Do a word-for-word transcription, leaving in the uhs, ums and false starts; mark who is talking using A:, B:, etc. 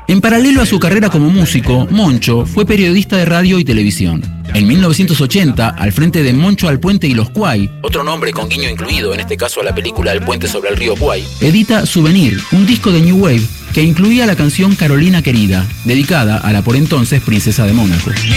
A: En paralelo a su carrera como músico, Moncho fue periodista de radio y televisión. En mil novecientos ochenta, al frente de Moncho al Puente y los Kwai, otro nombre con guiño incluido, en este caso a la película El Puente sobre el Río Kwai, edita Souvenir, un disco de New Wave que incluía la canción Carolina Querida, dedicada a la por entonces princesa de Mónaco.